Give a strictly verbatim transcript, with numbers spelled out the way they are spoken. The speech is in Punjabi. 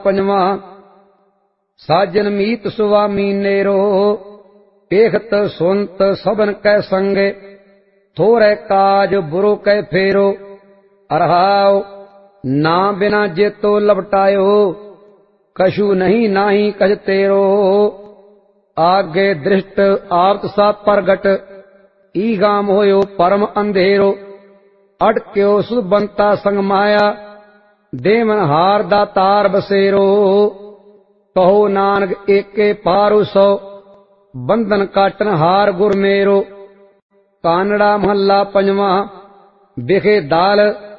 ਪੰਜਵਾਂ। ਸਾਜਨ ਮੀਤ ਸੁਆਮੀ ਨੇਰੋ, ਏਖਤ ਸੁਨਤ ਸਭਨ ਕੈ ਸੰਗੇ। ਥੋੜੈ ਕਾਜ ਬੁਰੋ ਕੈ ਫੇਰੋ, ਅਰਹਾਉ ਨਾ ਬਿਨਾ ਜੇਤੋ ਲਪਟਾਇਓ। ਕਛੂ ਨਹੀਂ ਨਾਹੀ ਕਛ ਤੇਰੋ, ਆਗੇ ਦ੍ਰਿਸ਼ਟ ਆਪਤ ਸਾ ਪ੍ਰਗਟ। ਈਗਾਮ ਹੋਇਓ ਪਰਮ ਅੰਧੇਰੋ, ਅਟਕਿਓ ਸੁਬੰਤਾ ਸੰਗ ਮਾਇਆ। ਦੇਵਨ ਹਾਰ ਦਾ ਤਾਰ ਬਸੇਰੋ, ਕਹੋ ਨਾਨਕ ਏਕੇ ਪਾਰੁ ਸੋ। ਬੰਧਨ ਕਾਟਨ ਹਾਰ ਗੁਰ ਮੇਰੋ। ਕਾਨੜਾ ਮਹੱਲਾ ਪੰਜਵਾਂ। ਬਿਖੇ ਦਾਲ